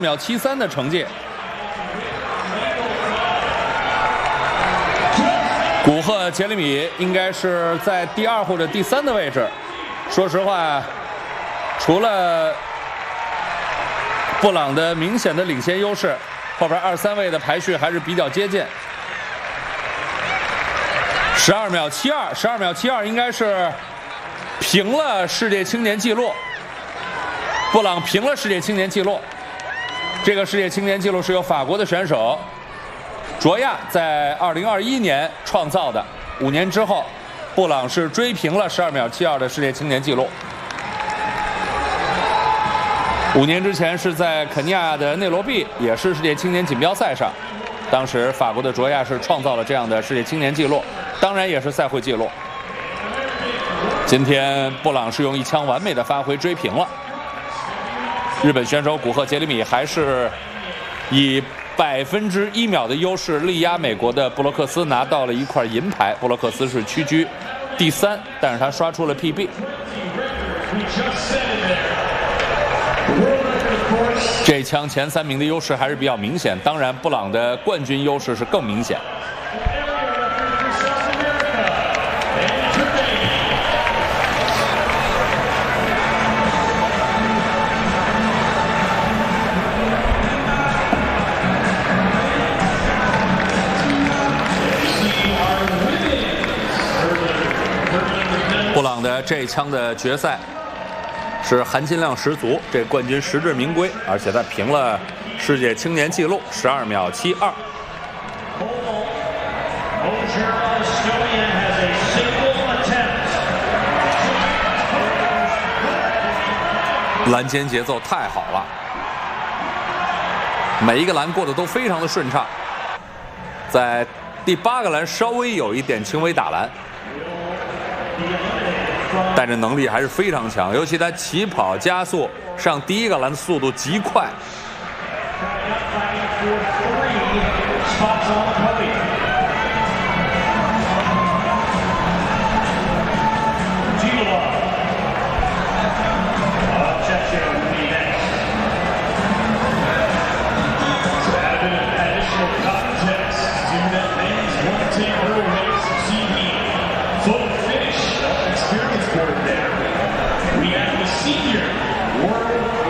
秒73的成绩。古贺杰里米应该是在第2或者第3的位置。说实话，除了布朗的明显的领先优势，后边2、3位的排序还是比较接近。12秒72，12秒72应该是平了世界青年纪录。布朗平了世界青年纪录。这个世界青年纪录是由法国的选手卓亚在2021年创造的。5年之后，布朗是追平了12秒72的世界青年纪录。5年之前是在肯尼亚的内罗毕，也是世界青年锦标赛上，当时法国的卓亚是创造了这样的世界青年纪录，当然也是赛会纪录。今天布朗是用一枪完美的发挥追平了。日本选手古贺杰里米还是以1%秒的优势力压美国的布洛克斯，拿到了1块银牌。布洛克斯是屈居第3，但是他刷出了 PB。这一枪前3名的优势还是比较明显，当然布朗的冠军优势是更明显。布朗的这一枪的决赛是含金量十足，这冠军实至名归，而且他平了世界青年纪录12秒72。篮间节奏太好了，每一个篮过得都非常的顺畅，在第8个篮稍微有一点轻微打篮。但是能力还是非常强，尤其他起跑加速上第1个篮速度极快。 We have the senior world